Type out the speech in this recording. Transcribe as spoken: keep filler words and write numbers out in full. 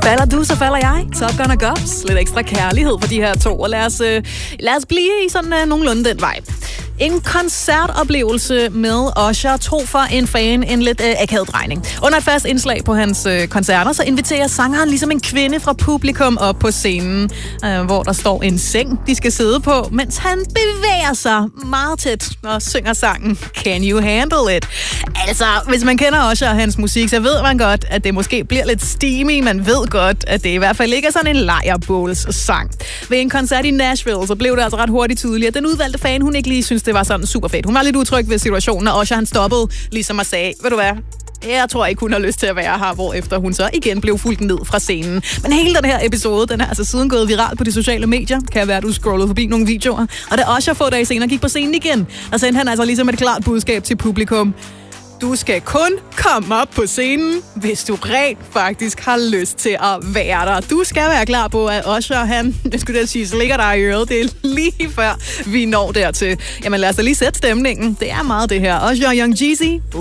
Falder du, så falder jeg. Top Gun og Gobs. Lidt ekstra kærlighed for de her to. Og lad os, øh, lad os blive i sådan øh, nogenlunde den vej. En koncertoplevelse med Usher tog for en fan en lidt øh, akavet drejning. Under et fast indslag på hans øh, koncerter, så inviterer sangeren ligesom en kvinde fra publikum op på scenen, øh, hvor der står en seng, de skal sidde på, mens han bevæger sig meget tæt og synger sangen Can You Handle It? Altså, hvis man kender Usher og hans musik, så ved man godt, at det måske bliver lidt steamy. Man ved godt, at det i hvert fald ikke er sådan en lejrbåls-sang. Ved en koncert i Nashville, så blev det altså ret hurtigt tydeligt, at den udvalgte fan, hun ikke lige synes, det var sådan super fedt. Hun var lidt utryg ved situationen, og Usher han stoppede ligesom og sagde, ved du hvad, jeg tror ikke, hun har lyst til at være her, hvorefter hun så igen blev fulgt ned fra scenen. Men hele den her episode, den er altså siden gået viralt på de sociale medier. Kan være, at du scrollede forbi nogle videoer. Og da Usher få dage senere gik på scenen igen, der sendte han altså ligesom et klart budskab til publikum. Du skal kun komme op på scenen, hvis du rent faktisk har lyst til at være der. Du skal være klar på, at Usher, han, jeg skulle da sige, ligger der i øret. Det er lige før, vi når dertil. Jamen lad os da lige sætte stemningen. Det er meget det her. Usher og Young Jeezy.